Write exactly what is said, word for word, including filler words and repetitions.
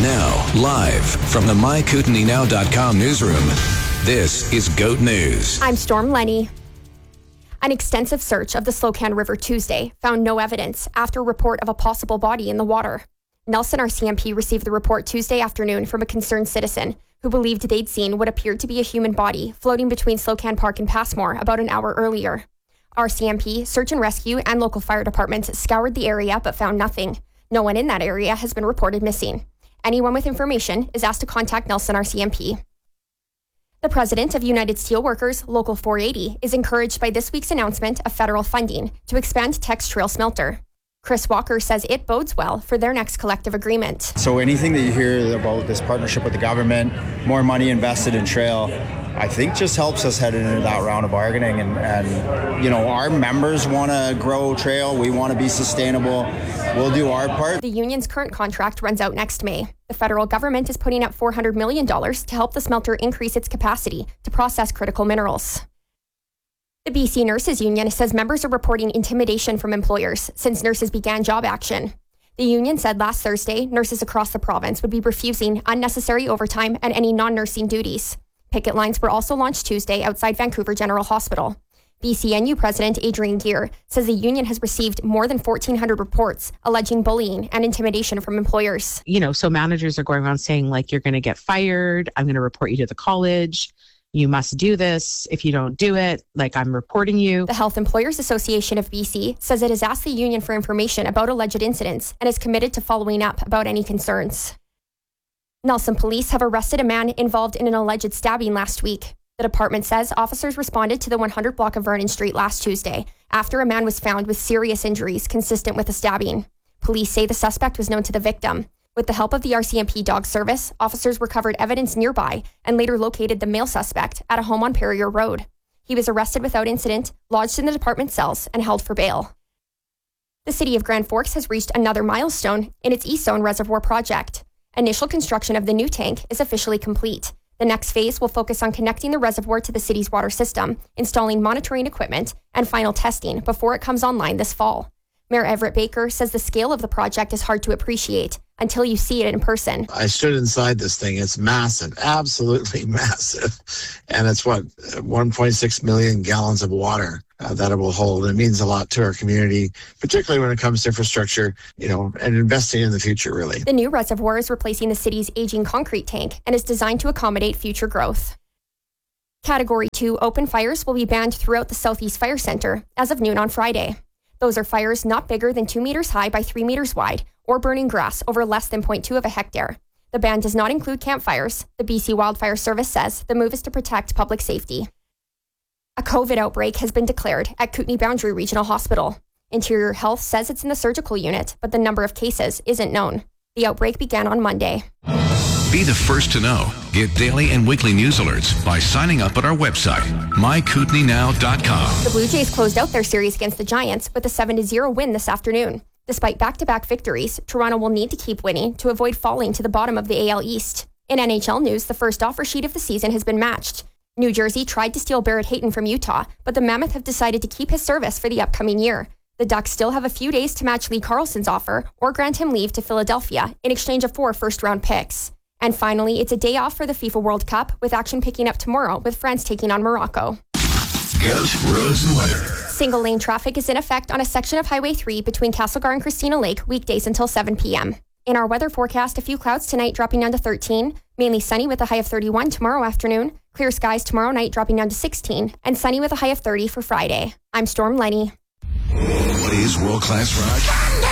Now, live from the my kootenai now dot com newsroom, this is GOAT News. I'm Storm Lenny. An extensive search of the Slocan River Tuesday found no evidence after a report of a possible body in the water. Nelson R C M P received the report Tuesday afternoon from a concerned citizen who believed they'd seen what appeared to be a human body floating between Slocan Park and Passmore about an hour earlier. R C M P, Search and Rescue, and local fire departments scoured the area but found nothing. No one in that area has been reported missing. Anyone with information is asked to contact Nelson R C M P. The president of United Steelworkers, Local four eighty, is encouraged by this week's announcement of federal funding to expand Tex Trail Smelter. Chris Walker says it bodes well for their next collective agreement. So anything that you hear about this partnership with the government, more money invested in trail, I think just helps us head into that round of bargaining. And, and you know, our members want to grow trail. We want to be sustainable. We'll do our part. The union's current contract runs out next May. The federal government is putting up four hundred million dollars to help the smelter increase its capacity to process critical minerals. The B C Nurses Union says members are reporting intimidation from employers since nurses began job action. The union said last Thursday nurses across the province would be refusing unnecessary overtime and any non-nursing duties. Picket lines were also launched Tuesday outside Vancouver General Hospital. B C N U President Adrian Gear says the union has received more than fourteen hundred reports alleging bullying and intimidation from employers. You know, so managers are going around saying, like, you're going to get fired. I'm going to report you to the college. You must do this. If you don't do it, like, I'm reporting you. The Health Employers Association of B C says it has asked the union for information about alleged incidents and is committed to following up about any concerns. Nelson police have arrested a man involved in an alleged stabbing last week. The department says officers responded to the one hundred block of Vernon Street last Tuesday after a man was found with serious injuries consistent with a stabbing. Police say the suspect was known to the victim. With the help of the R C M P dog service, officers recovered evidence nearby and later located the male suspect at a home on Perrier Road. He was arrested without incident, lodged in the department cells, and held for bail. The city of Grand Forks has reached another milestone in its East Zone Reservoir project. Initial construction of the new tank is officially complete. The next phase will focus on connecting the reservoir to the city's water system, installing monitoring equipment, and final testing before it comes online this fall. Mayor Everett Baker says the scale of the project is hard to appreciate until you see it in person. I stood inside this thing. It's massive, absolutely massive. And it's what, one point six million gallons of water uh, that it will hold. It means a lot to our community, particularly when it comes to infrastructure, you know, and investing in the future, really. The new reservoir is replacing the city's aging concrete tank and is designed to accommodate future growth. Category two open fires will be banned throughout the Southeast Fire Centre as of noon on Friday. Those are fires not bigger than two meters high by three meters wide or burning grass over less than zero point two of a hectare. The ban does not include campfires. The B C Wildfire Service says the move is to protect public safety. A COVID outbreak has been declared at Kootenay Boundary Regional Hospital. Interior Health says it's in the surgical unit, but the number of cases isn't known. The outbreak began on Monday. Be the first to know. Get daily and weekly news alerts by signing up at our website, my kootenai now dot com. The Blue Jays closed out their series against the Giants with a seven to zero win this afternoon. Despite back-to-back victories, Toronto will need to keep winning to avoid falling to the bottom of the A L East. In N H L news, the first offer sheet of the season has been matched. New Jersey tried to steal Barrett Hayton from Utah, but the Mammoth have decided to keep his service for the upcoming year. The Ducks still have a few days to match Lee Carlson's offer or grant him leave to Philadelphia in exchange of four first-round picks. And finally, it's a day off for the FIFA World Cup, with action picking up tomorrow with France taking on Morocco. GOAT roads and weather. Single lane traffic is in effect on a section of Highway three between Castlegar and Christina Lake weekdays until seven p.m. In our weather forecast, a few clouds tonight dropping down to thirteen, mainly sunny with a high of thirty-one tomorrow afternoon, clear skies tomorrow night dropping down to sixteen, and sunny with a high of thirty for Friday. I'm Storm Lenny. What is world-class rock?